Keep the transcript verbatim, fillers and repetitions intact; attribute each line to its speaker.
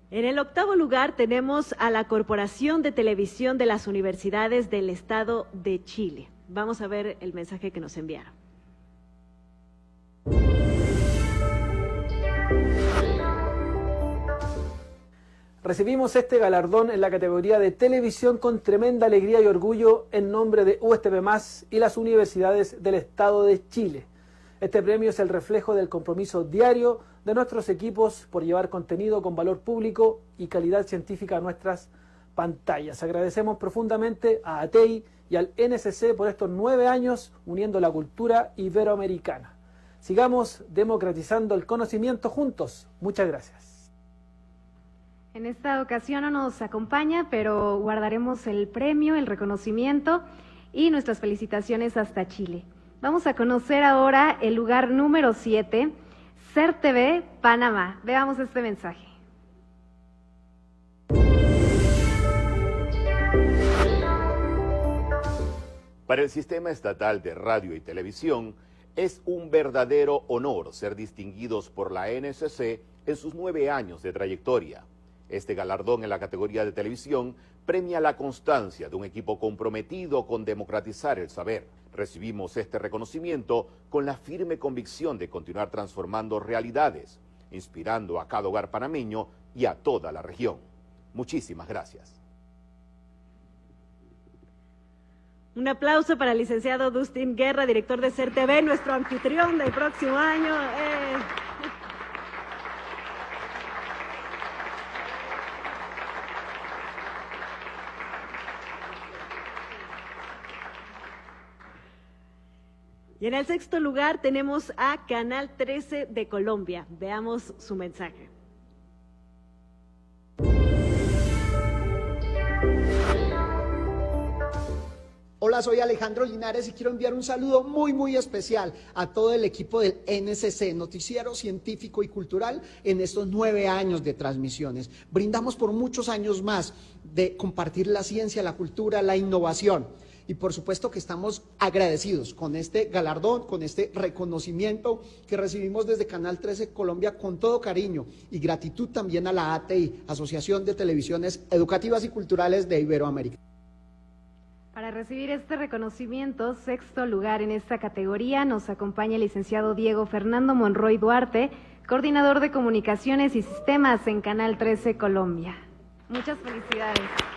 Speaker 1: En el octavo lugar tenemos a la Corporación de Televisión de las Universidades del Estado de Chile. Vamos a ver el mensaje que nos enviaron.
Speaker 2: Recibimos este galardón en la categoría de televisión con tremenda alegría y orgullo en nombre de U S T V más y las universidades del Estado de Chile. Este premio es el reflejo del compromiso diario de nuestros equipos por llevar contenido con valor público y calidad científica a nuestras pantallas. Agradecemos profundamente a A T E I y al N S C por estos nueve años uniendo la cultura iberoamericana. Sigamos democratizando el conocimiento juntos. Muchas gracias.
Speaker 3: En esta ocasión no nos acompaña, pero guardaremos el premio, el reconocimiento y nuestras felicitaciones hasta Chile. Vamos a conocer ahora el lugar número siete, C E R T V, Panamá. Veamos este mensaje.
Speaker 4: Para el Sistema Estatal de Radio y Televisión, es un verdadero honor ser distinguidos por la N S C en sus nueve años de trayectoria. Este galardón en la categoría de televisión premia la constancia de un equipo comprometido con democratizar el saber. Recibimos este reconocimiento con la firme convicción de continuar transformando realidades, inspirando a cada hogar panameño y a toda la región. Muchísimas gracias.
Speaker 1: Un aplauso para el licenciado Dustin Guerra, director de C E R T V, nuestro anfitrión del próximo año. Eh. Y en el sexto lugar tenemos a Canal trece de Colombia. Veamos su mensaje.
Speaker 5: Hola, soy Alejandro Linares y quiero enviar un saludo muy muy especial a todo el equipo del N S C, Noticiero Científico y Cultural, en estos nueve años de transmisiones. Brindamos por muchos años más de compartir la ciencia, la cultura, la innovación. Y por supuesto que estamos agradecidos con este galardón, con este reconocimiento que recibimos desde Canal trece Colombia con todo cariño y gratitud también a la A T E I, Asociación de Televisiones Educativas y Culturales de Iberoamérica.
Speaker 3: Para recibir este reconocimiento, sexto lugar en esta categoría, nos acompaña el licenciado Diego Fernando Monroy Duarte, coordinador de Comunicaciones y Sistemas en Canal trece Colombia. Muchas felicidades.